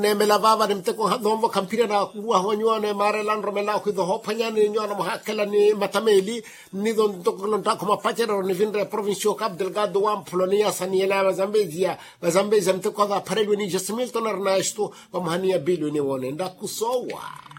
ne me lavava ne mte ko dombo kampira na kuwa honyo ne mare landro me la ku do hopanya ne nyo na mahakela ni matameli ni don to ko ta ko mapachero ne vinre provincio Cap Delgado wa Polonia saniela Zambezia mte ko da parelo ni jesmil to na isto ba mahania bilu ni wone ndakusowa